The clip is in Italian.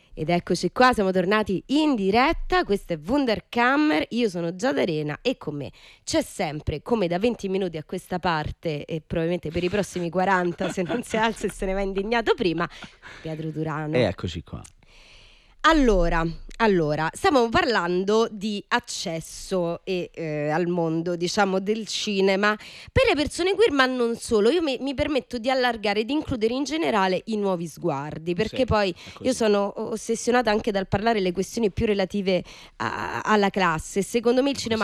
Ed eccoci qua, siamo tornati in diretta, questo è Wunderkammer, io sono Giada Arena e con me c'è sempre, come da 20 minuti a questa parte e probabilmente per i prossimi 40 se non si alza e se ne va indignato prima, Pietro Turano. E eccoci qua. Allora, stiamo parlando di accesso al mondo, diciamo, del cinema per le persone queer, ma non solo. Io mi permetto di allargare, di includere in generale i nuovi sguardi, perché Sì, poi è così. io sono ossessionata anche dal parlare le questioni più relative alla classe. Secondo me il cinema